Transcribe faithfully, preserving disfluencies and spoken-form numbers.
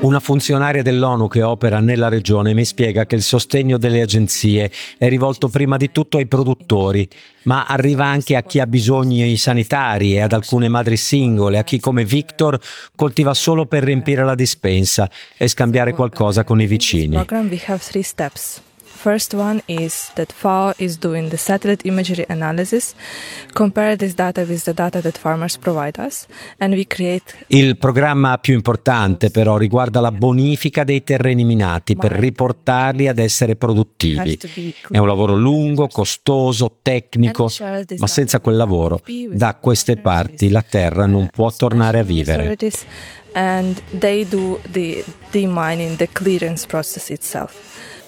Una funzionaria dell'ONU che opera nella regione mi spiega che il sostegno delle agenzie è rivolto prima di tutto ai produttori, ma arriva anche a chi ha bisogni sanitari e ad alcune madri singole, a chi come Victor coltiva solo per riempire la dispensa e scambiare qualcosa con i vicini. First one is that F A O is doing the satellite imagery analysis, compare this data with the data that farmers provide us, and we create... Il programma più importante però riguarda la bonifica dei terreni minati per riportarli ad essere produttivi. È un lavoro lungo, costoso, tecnico, ma senza quel lavoro, da queste parti la terra non può tornare a vivere. And they do the demining, the clearance process itself.